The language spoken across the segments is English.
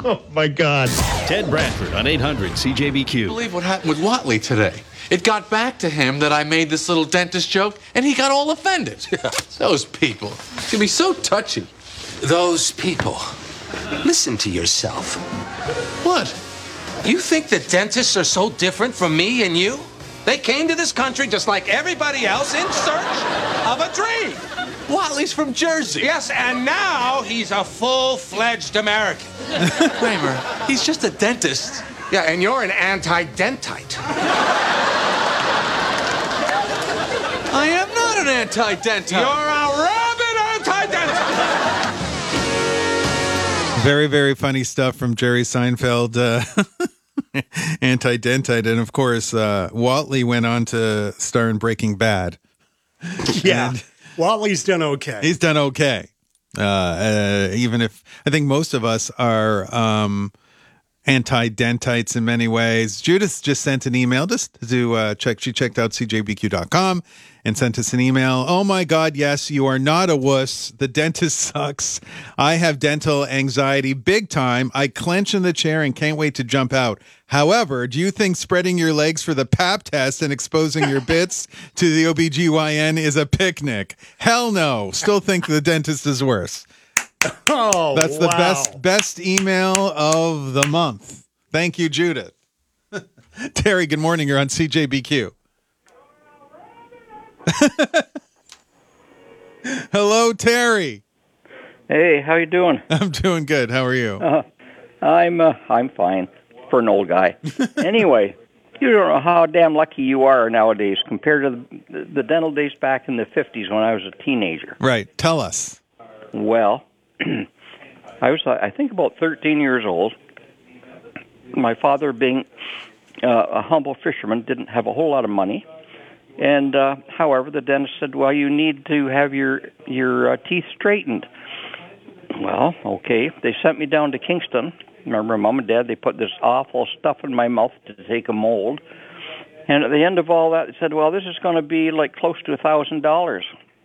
Oh, my God. Ted Bradford on 800 CJBQ. Believe what happened with Watley today. It got back to him that I made this little dentist joke, and he got all offended. Those people can be so touchy. Those people. Listen to yourself. What? You think that dentists are so different from me and you? They came to this country just like everybody else in search of a dream. Watley's from Jersey. Yes, and now he's a full-fledged American. Kramer, he's just a dentist. Yeah, and you're an anti-dentite. I am not an anti-dentite. You're a rabid anti-dentite. Very, very funny stuff from Jerry Seinfeld, anti-dentite. And, of course, Watley went on to star in Breaking Bad. Yeah. Watley's done okay. He's done okay. Even if I think most of us are anti-dentites in many ways. Judith just sent an email just to check. She checked out cjbq.com and sent us an email. Oh my God, yes, you are not a wuss. The dentist sucks. I have dental anxiety big time. I clench in the chair and can't wait to jump out. However, do you think spreading your legs for the pap test and exposing your bits to the OBGYN is a picnic? Hell no. Still think the dentist is worse. Oh, that's the best email of the month. Thank you, Judith. Terry, good morning. You're on CJBQ. Hello, Terry. Hey, how you doing? I'm doing good. How are you? I'm fine for an old guy. Anyway, you don't know how damn lucky you are nowadays compared to the dental days back in the 50s when I was a teenager. Right. Tell us. Well, I was, I think, about 13 years old. My father, being a humble fisherman, didn't have a whole lot of money. And, however, the dentist said, well, you need to have your teeth straightened. Well, okay. They sent me down to Kingston. Remember, Mom and Dad, they put this awful stuff in my mouth to take a mold. And at the end of all that, they said, well, this is going to be like close to $1,000.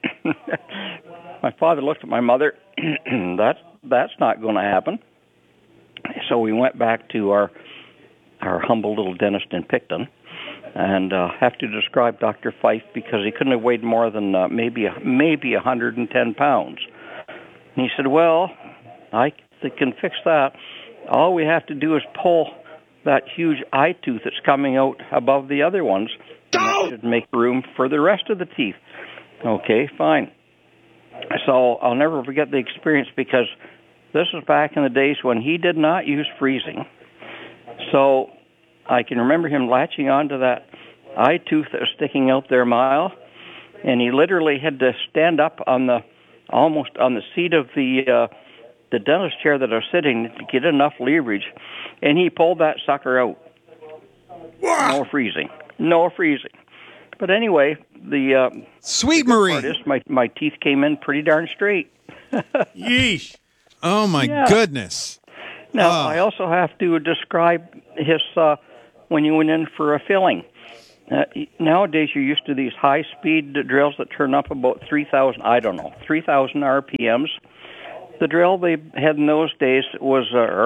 My father looked at my mother. That's not going to happen. So we went back to our humble little dentist in Picton. And have to describe Dr. Fife because he couldn't have weighed more than maybe 110 pounds. And he said, well, I can fix that. All we have to do is pull that huge eye tooth that's coming out above the other ones. And that should make room for the rest of the teeth. Okay, fine. So I'll never forget the experience because this was back in the days when he did not use freezing. So I can remember him latching onto that eye tooth that was sticking out there a mile, and he literally had to stand up almost on the seat of the dentist chair that I was sitting to get enough leverage, and he pulled that sucker out. No freezing. But anyway, the Sweet Marie, my teeth came in pretty darn straight. Yeesh. Oh my goodness. Now I also have to describe his when you went in for a filling. Nowadays, you're used to these high-speed drills that turn up about 3,000 RPMs. The drill they had in those days was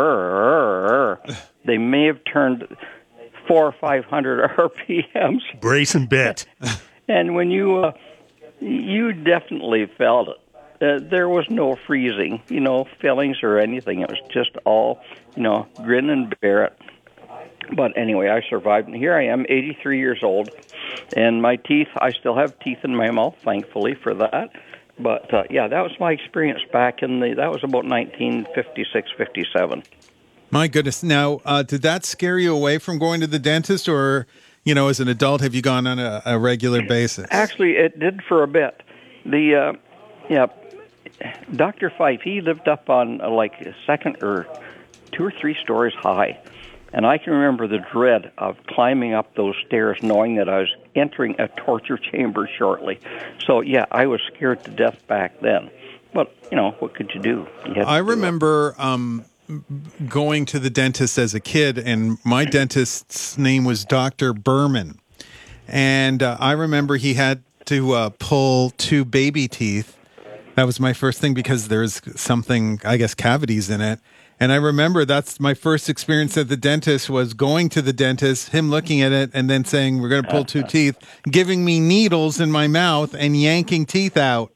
they may have turned 400 or 500 RPMs. Brace and bit. And when you definitely felt it. There was no freezing, fillings or anything. It was just all, grin and bear it. But anyway, I survived, and here I am, 83 years old, and my teeth, I still have teeth in my mouth, thankfully for that. But, that was my experience back that was about 1956, 57. My goodness. Now, did that scare you away from going to the dentist, or, as an adult, have you gone on a regular basis? Actually, it did for a bit. Dr. Fife, he lived up on like a second or 2 or 3 stories high. And I can remember the dread of climbing up those stairs knowing that I was entering a torture chamber shortly. So, I was scared to death back then. But, what could you do? I remember going to the dentist as a kid, and my dentist's name was Dr. Berman. And I remember he had to pull 2 baby teeth. That was my first thing because there's something, I guess, cavities in it. And I remember that's my first experience at the dentist was going to the dentist, him looking at it and then saying, we're going to pull 2 teeth, giving me needles in my mouth and yanking teeth out.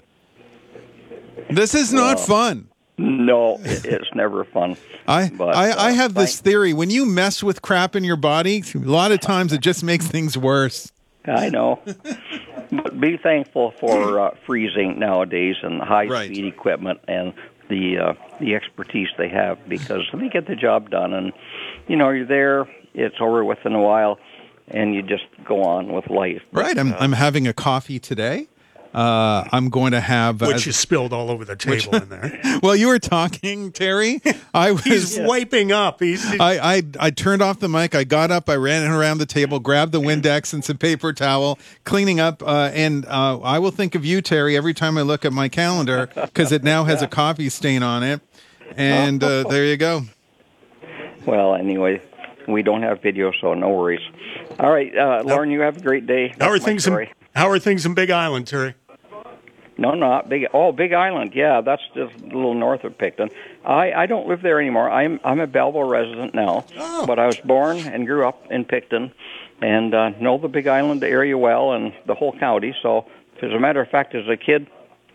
This is not fun. No, it's never fun. I have this theory. When you mess with crap in your body, a lot of times it just makes things worse. I know. But be thankful for freezing nowadays and high-speed equipment and the expertise they have, because they get the job done. And, you're there, it's over within a while, and you just go on with life. Right. I'm having a coffee today. I'm going to have... Which you spilled all over the table in there. Well, you were talking, Terry. He's wiping up. I turned off the mic. I got up. I ran around the table, grabbed the Windex and some paper towel, cleaning up. And I will think of you, Terry, every time I look at my calendar, because it now has a coffee stain on it. And there you go. Well, anyway, we don't have video, so no worries. All right, Lauren, you have a great day. How are things in Big Island, Terry? No, not Big. Oh, Big Island. Yeah, that's just a little north of Picton. I don't live there anymore. I'm a Belleville resident now, but I was born and grew up in Picton, and know the Big Island area well and the whole county. So, as a matter of fact, as a kid,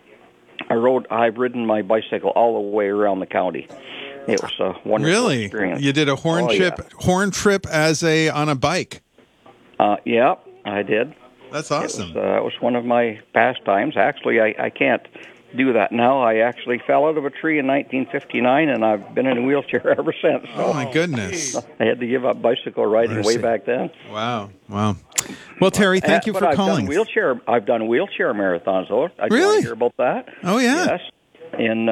I've ridden my bicycle all the way around the county. It was a wonderful experience. You did a horn trip on a bike. Yeah, I did. That's awesome. It was one of my pastimes. Actually, I can't do that now. I actually fell out of a tree in 1959, and I've been in a wheelchair ever since. So oh, my goodness. I had to give up bicycle riding way back then. Wow. Well, Terry, thank you for calling. I've done wheelchair marathons, though. Did you want to hear about that? Oh, yeah. Yes. In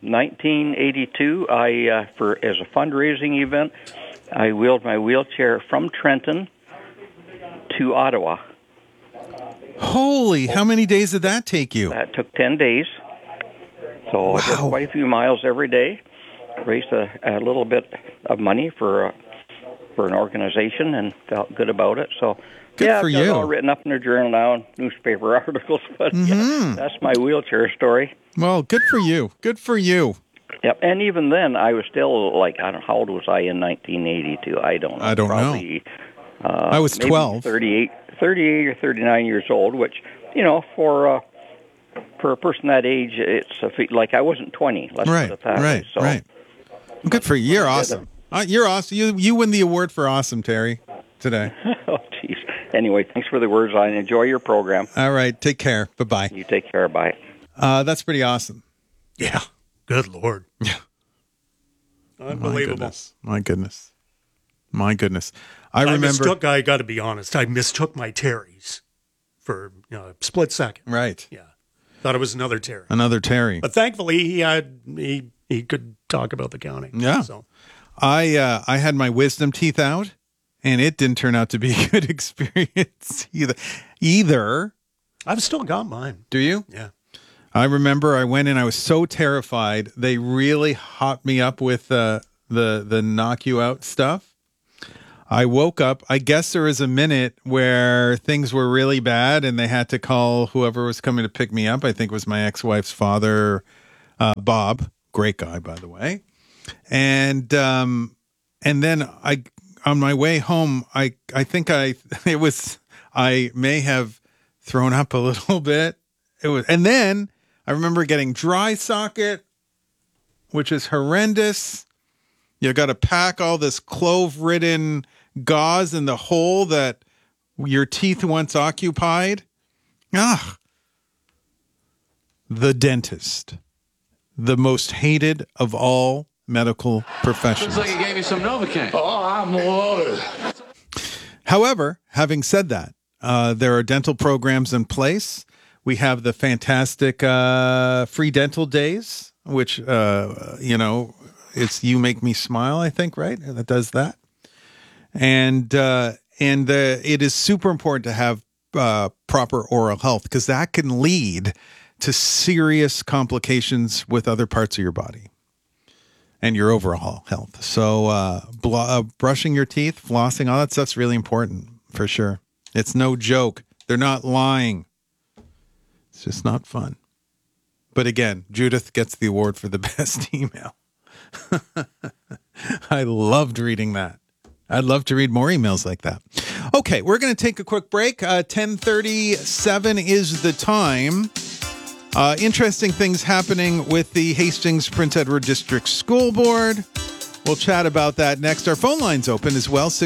1982, as a fundraising event, I wheeled my wheelchair from Trenton to Ottawa. Holy, how many days did that take you? That took 10 days. So I did quite a few miles every day, raised a little bit of money for an organization, and felt good about it. So good for you. It's all written up in a journal now, and newspaper articles, but that's my wheelchair story. Well, good for you. Good for you. Yep, and even then, I was still I don't know, how old was I in 1982? I don't know. I don't know. I was 12. 38 or 39 years old, which, for a person that age, it's like I wasn't 20. Let's put it that way. So, right. Well, good for you. You're awesome. You're awesome. You win the award for awesome, Terry, today. Oh, jeez. Anyway, thanks for the words. I enjoy your program. All right. Take care. Bye-bye. You take care. Bye. That's pretty awesome. Yeah. Good Lord. Yeah. Unbelievable. My goodness. I remember. I got to be honest. I mistook my Terry's for a split second. Right. Yeah. Thought it was another Terry. But thankfully, he could talk about the county. Yeah. So I had my wisdom teeth out, and it didn't turn out to be a good experience either. I've still got mine. Do you? Yeah. I remember I went in. I was so terrified. They really hopped me up with the knock you out stuff. I woke up. I guess there was a minute where things were really bad and they had to call whoever was coming to pick me up. I think it was my ex-wife's father, Bob. Great guy, by the way. And then on my way home, I may have thrown up a little bit. And then I remember getting dry socket, which is horrendous. You got to pack all this clove-ridden gauze in the hole that your teeth once occupied. The dentist, the most hated of all medical professions. Looks like he gave you some Novocaine. Oh, I'm loaded. However, having said that, there are dental programs in place. We have the fantastic free dental days, which, it's You Make Me Smile, I think, right? That does that. And it is super important to have proper oral health, because that can lead to serious complications with other parts of your body and your overall health. So brushing your teeth, flossing, all that stuff's really important, for sure. It's no joke. They're not lying. It's just not fun. But again, Judith gets the award for the best email. I loved reading that. I'd love to read more emails like that. Okay, we're going to take a quick break. 10:37 is the time. Interesting things happening with the Hastings Prince Edward District School Board. We'll chat about that next. Our phone line's open as well,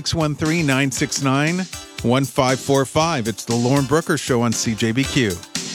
613-969-1545. It's the Lauren Brooker Show on CJBQ.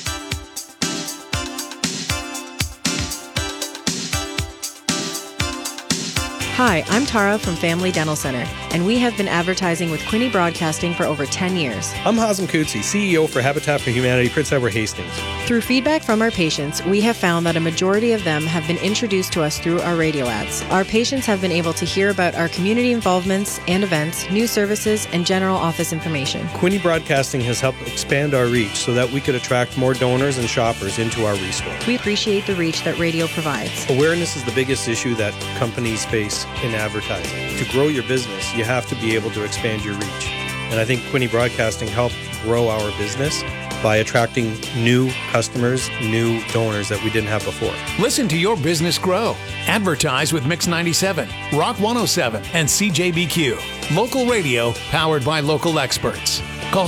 Hi, I'm Tara from Family Dental Center, and we have been advertising with Quinny Broadcasting for over 10 years. I'm Hazem Kutsi, CEO for Habitat for Humanity, Prince Edward Hastings. Through feedback from our patients, we have found that a majority of them have been introduced to us through our radio ads. Our patients have been able to hear about our community involvements and events, new services, and general office information. Quinny Broadcasting has helped expand our reach so that we could attract more donors and shoppers into our resource. We appreciate the reach that radio provides. Awareness is the biggest issue that companies face in advertising. To grow your business, you have to be able to expand your reach. And I think Quinny Broadcasting helped grow our business by attracting new customers, new donors that we didn't have before. Listen to your business grow. Advertise with Mix 97, Rock 107, and CJBQ. Local radio powered by local experts. Call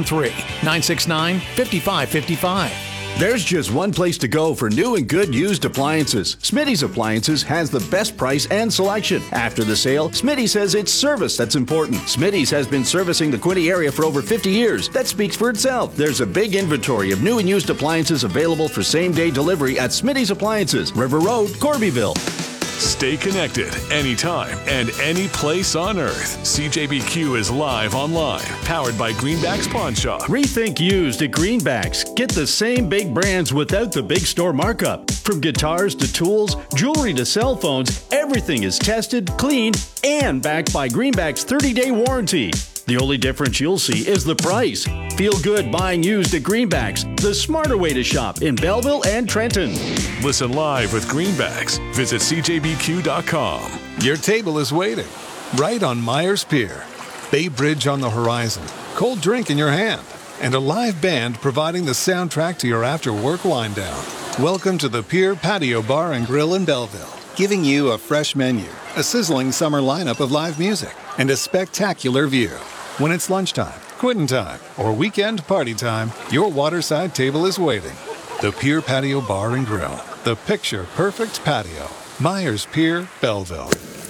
613-969-5555. There's just one place to go for new and good used appliances. Smitty's Appliances has the best price and selection. After the sale, Smitty says it's service that's important. Smitty's has been servicing the Quinny area for over 50 years. That speaks for itself. There's a big inventory of new and used appliances available for same-day delivery at Smitty's Appliances, River Road, Corbyville. Stay connected anytime and any place on earth. CJBQ is live online, powered by Greenback's Pawn Shop. Rethink used at Greenbacks. Get the same big brands without the big store markup. From guitars to tools, jewelry to cell phones, everything is tested, cleaned, and backed by Greenback's 30-day warranty. The only difference you'll see is the price. Feel good buying used at Greenbacks, the smarter way to shop in Belleville and Trenton. Listen live with Greenbacks. Visit CJBQ.com. Your table is waiting, right on Myers Pier. Bay Bridge on the horizon, cold drink in your hand, and a live band providing the soundtrack to your after-work wind down. Welcome to the Pier Patio Bar and Grill in Belleville, giving you a fresh menu, a sizzling summer lineup of live music, and a spectacular view. When it's lunchtime, quitting time, or weekend party time, your waterside table is waiting. The Pier Patio Bar and Grill, the picture-perfect patio. Myers Pier, Belleville.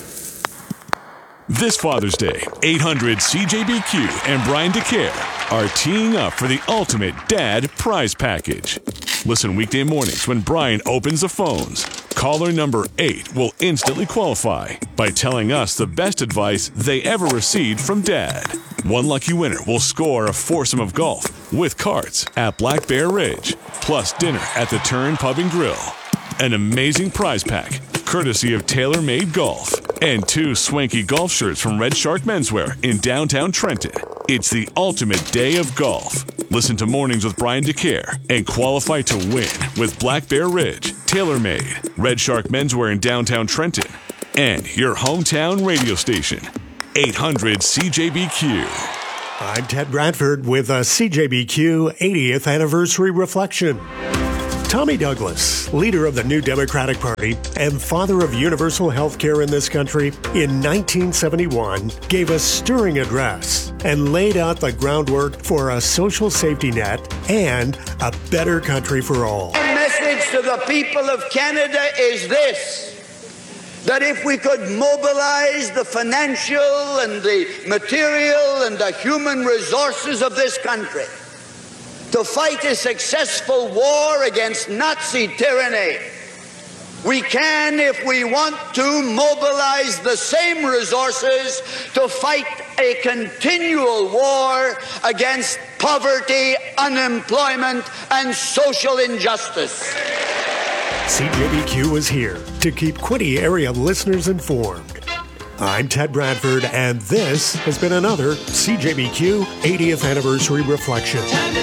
This Father's Day, 800 CJBQ and Brian DeCare are teeing up for the ultimate dad prize package. Listen weekday mornings when Brian opens the phones. Caller number 8 will instantly qualify by telling us the best advice they ever received from Dad. One lucky winner will score a foursome of golf with carts at Black Bear Ridge, plus dinner at the Turn Pub and Grill. An amazing prize pack, courtesy of Tailor Made Golf, and 2 swanky golf shirts from Red Shark Menswear in downtown Trenton. It's the ultimate day of golf. Listen to Mornings with Brian DeCare and qualify to win with Black Bear Ridge, Tailor Made, Red Shark Menswear in downtown Trenton, and your hometown radio station, 800 CJBQ. I'm Ted Bradford with a CJBQ 80th Anniversary Reflection. Tommy Douglas, leader of the New Democratic Party and father of universal health care in this country, in 1971 gave a stirring address and laid out the groundwork for a social safety net and a better country for all. My message to the people of Canada is this: that if we could mobilize the financial and the material and the human resources of this country to fight a successful war against Nazi tyranny, we can, if we want to, mobilize the same resources to fight a continual war against poverty, unemployment, and social injustice. CJBQ is here to keep Quinny area listeners informed. I'm Ted Bradford, and this has been another CJBQ 80th Anniversary Reflection.